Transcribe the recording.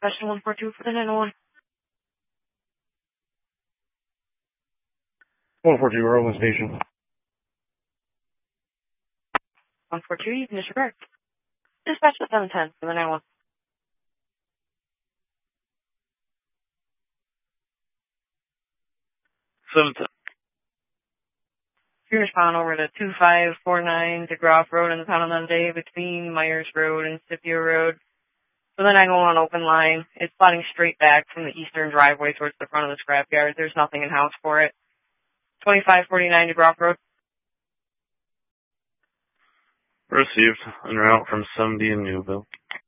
Question 142 for the 901. 142, Roland Station. 142, you can disregard. Dispatch to 710 for the 911. 710. You respond over to 2549 DeGroff Road in the town of Monday between Myers Road and Scipio Road. So the 911 open line. It's sliding straight back from the eastern driveway towards the front of the scrapyard. There's nothing in-house for it. 2549 DeGroff Road. Received. En route from 70 in Newville.